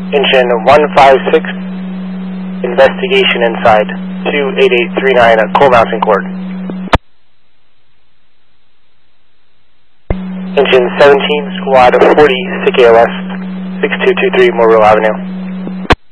Engine 156, investigation inside, 28839 at Coal Mountain Court. Engine 17, squad 40, Sick ALS, 6223 Mobile Avenue.